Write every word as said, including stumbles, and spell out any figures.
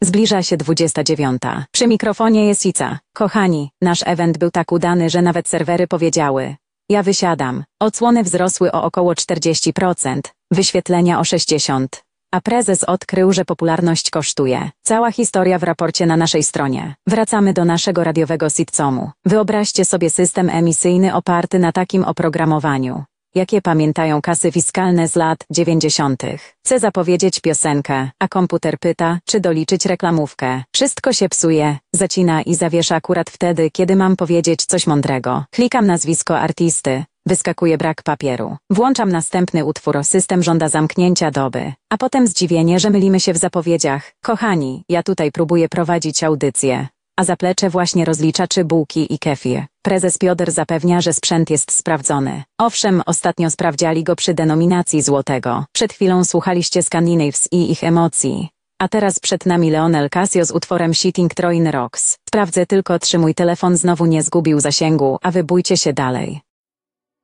Zbliża się dwudziesta dziewiąta. Przy mikrofonie jest Ica. Kochani, nasz event był tak udany, że nawet serwery powiedziały. Ja wysiadam. Odsłony wzrosły o około czterdzieści procent, wyświetlenia o sześćdziesiąt procent. A prezes odkrył, że popularność kosztuje. Cała historia w raporcie na naszej stronie. Wracamy do naszego radiowego sitcomu. Wyobraźcie sobie system emisyjny oparty na takim oprogramowaniu. Jakie pamiętają kasy fiskalne z lat dziewięćdziesiątych. Chcę zapowiedzieć piosenkę, a komputer pyta, czy doliczyć reklamówkę. Wszystko się psuje, zacina i zawiesza akurat wtedy, kiedy mam powiedzieć coś mądrego. Klikam nazwisko artisty. Wyskakuje brak papieru. Włączam następny utwór, system żąda zamknięcia doby. A potem zdziwienie, że mylimy się w zapowiedziach. Kochani, ja tutaj próbuję prowadzić audycję. A zaplecze właśnie rozlicza czy bułki i kefir. Prezes Piotr zapewnia, że sprzęt jest sprawdzony. Owszem, ostatnio sprawdziali go przy denominacji złotego. Przed chwilą słuchaliście Scandinaves i ich emocji. A teraz przed nami Leonel Casio z utworem Shitting Train Rocks. Sprawdzę tylko, czy mój telefon znowu nie zgubił zasięgu, a wy bójcie się dalej.